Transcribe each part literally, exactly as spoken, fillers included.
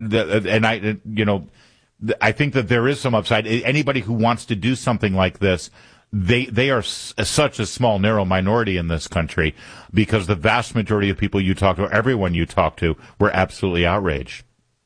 and I, you know, I think that there is some upside. Anybody who wants to do something like this, they they are s- such a small, narrow minority in this country, because the vast majority of people you talk to, everyone you talk to, were absolutely outraged.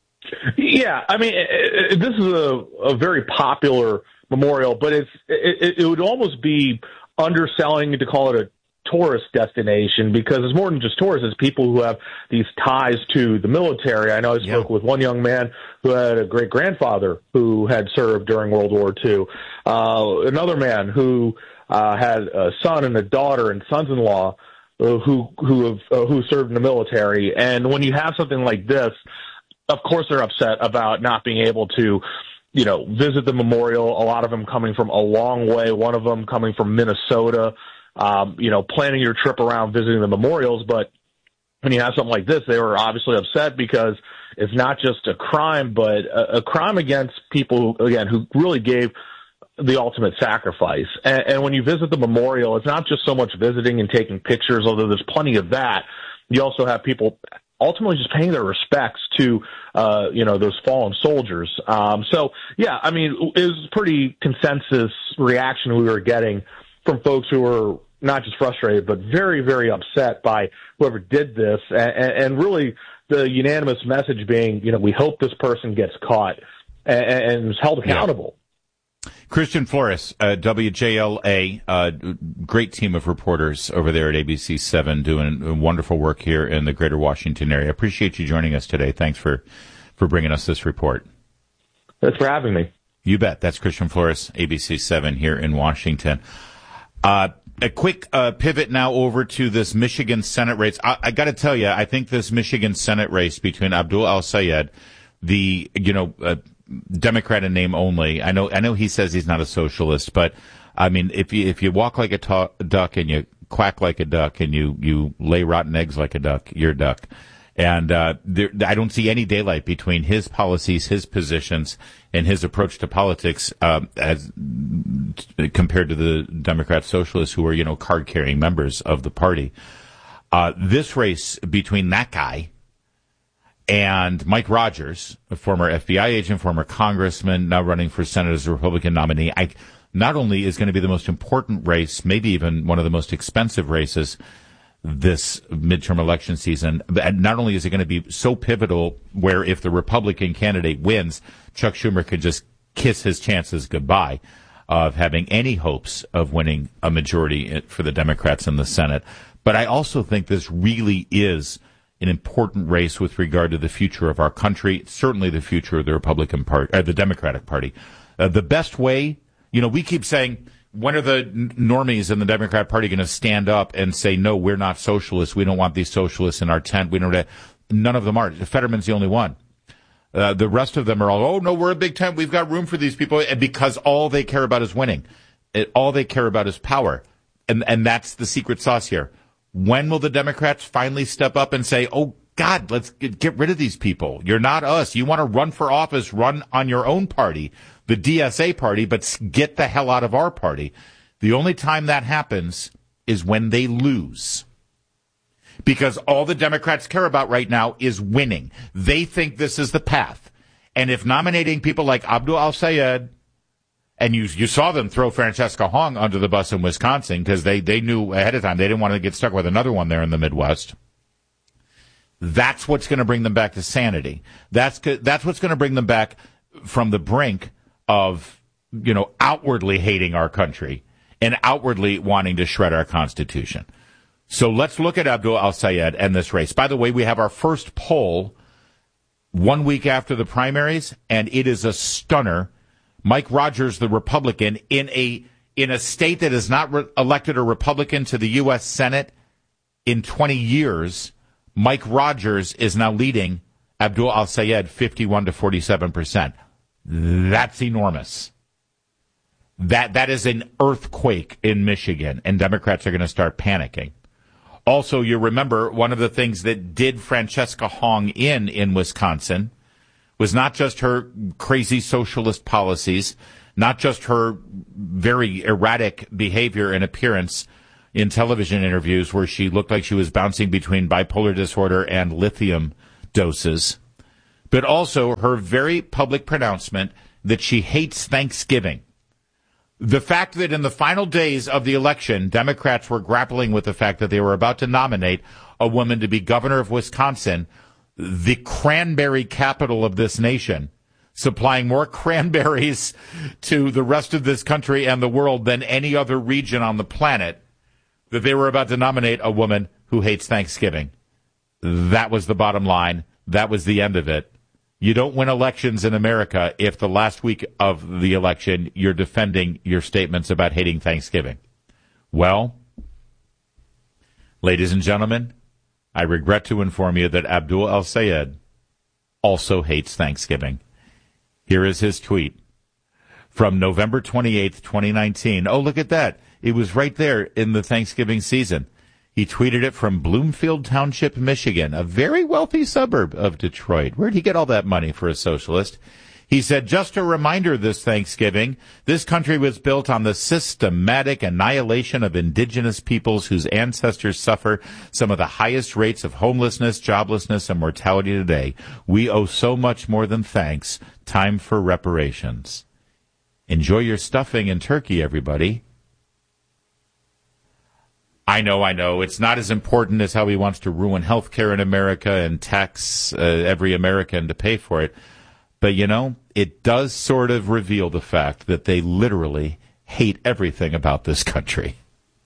Yeah, I mean, it, it, this is a, a very popular memorial, but it's it, it would almost be underselling to call it a tourist destination, because it's more than just tourists. It's people who have these ties to the military. I know I spoke yeah. with one young man who had a great grandfather who had served during World War Two. Uh, another man who uh, had a son and a daughter and sons-in-law uh, who who have uh, who served in the military. And when you have something like this, of course they're upset about not being able to, you know, visit the memorial. A lot of them coming from a long way. One of them coming from Minnesota. Um, you know, planning your trip around visiting the memorials. But when you have something like this, they were obviously upset because it's not just a crime, but a, a crime against people, again, who really gave the ultimate sacrifice. And, and when you visit the memorial, it's not just so much visiting and taking pictures, although there's plenty of that. You also have people ultimately just paying their respects to, uh, you know, those fallen soldiers. Um, so, yeah, I mean, it was pretty consensus reaction we were getting from folks who were not just frustrated, but very, very upset by whoever did this, and, and really the unanimous message being, you know, we hope this person gets caught and, and is held accountable. Yeah. Christian Flores, uh, W J L A, uh, great team of reporters over there at A B C seven, doing wonderful work here in the greater Washington area. I appreciate you joining us today. Thanks for, for bringing us this report. Thanks for having me. You bet. That's Christian Flores, A B C seven here in Washington. Uh, a quick uh, pivot now over to this Michigan Senate race. I, I got to tell you, I think this Michigan Senate race between Abdul El-Sayed, the you know uh, Democrat in name only. I know I know he says he's not a socialist, but I mean, if you if you walk like a ta- duck and you quack like a duck and you you lay rotten eggs like a duck, you're a duck. And uh, there, I don't see any daylight between his policies, his positions, and his approach to politics uh, as compared to the Democrat socialists who are, you know, card-carrying members of the party. Uh, this race between that guy and Mike Rogers, a former F B I agent, former congressman, now running for Senate as a Republican nominee, I, not only is going to be the most important race, maybe even one of the most expensive races this midterm election season. And not only is it going to be so pivotal where if the Republican candidate wins, Chuck Schumer could just kiss his chances goodbye of having any hopes of winning a majority for the Democrats in the Senate. But I also think this really is an important race with regard to the future of our country, certainly the future of the Republican Party, or the Democratic Party. Uh, the best way, you know, we keep saying, when are the normies in the Democrat Party going to stand up and say, no, we're not socialists. We don't want these socialists in our tent. We don't. None of them are. Fetterman's the only one. Uh, the rest of them are all, oh, no, we're a big tent. We've got room for these people. And because all they care about is winning. It, all they care about is power. And, and that's the secret sauce here. When will the Democrats finally step up and say, oh, God, let's get, get rid of these people. You're not us. You want to run for office, run on your own party, the D S A party, but get the hell out of our party. The only time that happens is when they lose. Because all the Democrats care about right now is winning. They think this is the path. And if nominating people like Abdul El-Sayed, and you you saw them throw Francesca Hong under the bus in Wisconsin because they, they knew ahead of time they didn't want to get stuck with another one there in the Midwest. That's what's going to bring them back to sanity. That's that's what's going to bring them back from the brink of, you know, outwardly hating our country and outwardly wanting to shred our Constitution. So let's look at Abdul El-Sayed and this race. By the way, we have our first poll one week after the primaries, and it is a stunner. Mike Rogers, the Republican, in a in a state that has not re- elected a Republican to the U S Senate in twenty years, Mike Rogers is now leading Abdul El-Sayed fifty-one to forty-seven percent. That's enormous. That that is an earthquake in Michigan, and Democrats are going to start panicking. Also, you remember one of the things that did Francesca Hong in in Wisconsin was not just her crazy socialist policies, not just her very erratic behavior and appearance in television interviews where she looked like she was bouncing between bipolar disorder and lithium doses, but also her very public pronouncement that she hates Thanksgiving. The fact that in the final days of the election, Democrats were grappling with the fact that they were about to nominate a woman to be governor of Wisconsin, the cranberry capital of this nation, supplying more cranberries to the rest of this country and the world than any other region on the planet, that they were about to nominate a woman who hates Thanksgiving. That was the bottom line. That was the end of it. You don't win elections in America if the last week of the election you're defending your statements about hating Thanksgiving. Well, ladies and gentlemen, I regret to inform you that Abdul El-Sayed also hates Thanksgiving. Here is his tweet from November twenty-eighth, twenty nineteen. Oh, look at that. It was right there in the Thanksgiving season. He tweeted it from Bloomfield Township, Michigan, a very wealthy suburb of Detroit. Where'd he get all that money for a socialist? He said, just a reminder this Thanksgiving, this country was built on the systematic annihilation of indigenous peoples whose ancestors suffer some of the highest rates of homelessness, joblessness, and mortality today. We owe so much more than thanks. Time for reparations. Enjoy your stuffing and turkey, everybody. I know, I know. It's not as important as how he wants to ruin health care in America and tax uh, every American to pay for it. But, you know, it does sort of reveal the fact that they literally hate everything about this country.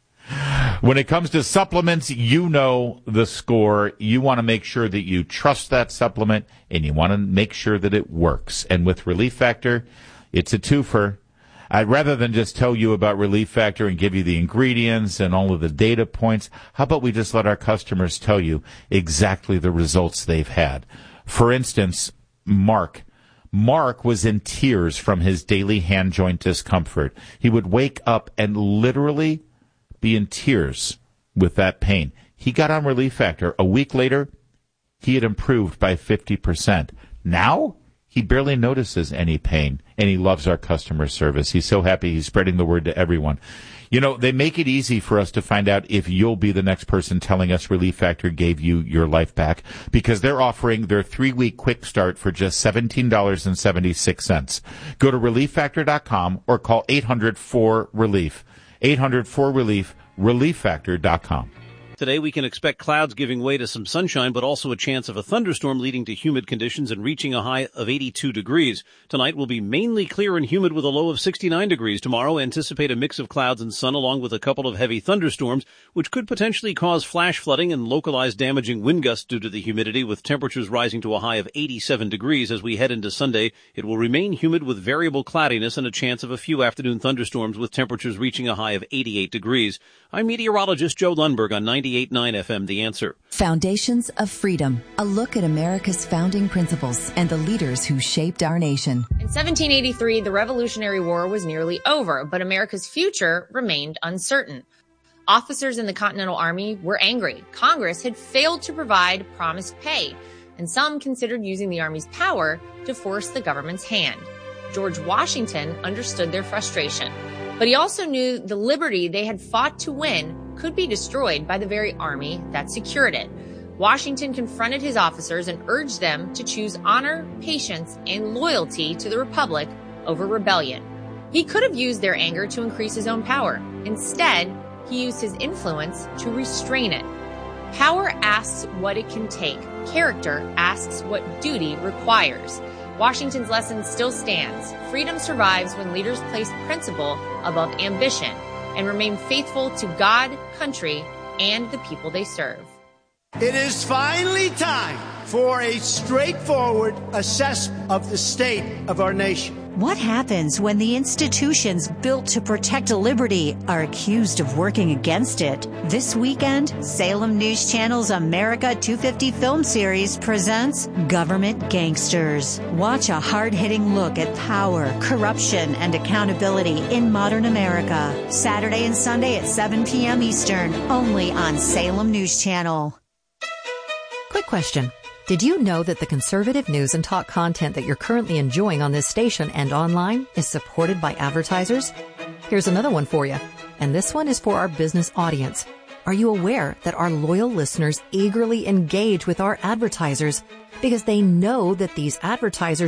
When it comes to supplements, you know the score. You want to make sure that you trust that supplement, and you want to make sure that it works. And with Relief Factor, it's a twofer. I'd rather than just tell you about Relief Factor and give you the ingredients and all of the data points, how about we just let our customers tell you exactly the results they've had? For instance, Mark. Mark was in tears from his daily hand joint discomfort. He would wake up and literally be in tears with that pain. He got on Relief Factor. A week later, he had improved by fifty percent. Now, he barely notices any pain, and he loves our customer service. He's so happy he's spreading the word to everyone. You know, they make it easy for us to find out if you'll be the next person telling us Relief Factor gave you your life back, because they're offering their three-week quick start for just seventeen dollars and seventy-six cents. Go to relief factor dot com or call eight hundred four relief. eight hundred four relief, relief factor dot com. Today, we can expect clouds giving way to some sunshine, but also a chance of a thunderstorm leading to humid conditions and reaching a high of eighty-two degrees. Tonight will be mainly clear and humid with a low of sixty-nine degrees. Tomorrow, anticipate a mix of clouds and sun along with a couple of heavy thunderstorms, which could potentially cause flash flooding and localized damaging wind gusts due to the humidity, with temperatures rising to a high of eighty-seven degrees. As we head into Sunday, it will remain humid with variable cloudiness and a chance of a few afternoon thunderstorms with temperatures reaching a high of eighty-eight degrees. I'm meteorologist Joe Lundberg on ninety-eight point nine F M, The Answer. Foundations of Freedom, a look at America's founding principles and the leaders who shaped our nation. In seventeen eighty-three, the Revolutionary War was nearly over, but America's future remained uncertain. Officers in the Continental Army were angry. Congress had failed to provide promised pay, and some considered using the Army's power to force the government's hand. George Washington understood their frustration, but he also knew the liberty they had fought to win could be destroyed by the very army that secured it. Washington confronted his officers and urged them to choose honor, patience, and loyalty to the Republic over rebellion. He could have used their anger to increase his own power. Instead, he used his influence to restrain it. Power asks what it can take. Character asks what duty requires. Washington's lesson still stands. Freedom survives when leaders place principle above ambition and remain faithful to God, country, and the people they serve. It is finally time for a straightforward assessment of the state of our nation. What happens when the institutions built to protect liberty are accused of working against it? This weekend, Salem News Channel's America two fifty film series presents Government Gangsters. Watch a hard-hitting look at power, corruption, and accountability in modern America. Saturday and Sunday at seven p.m. Eastern, only on Salem News Channel. Quick question. Did you know that the conservative news and talk content that you're currently enjoying on this station and online is supported by advertisers? Here's another one for you. And this one is for our business audience. Are you aware that our loyal listeners eagerly engage with our advertisers because they know that these advertisers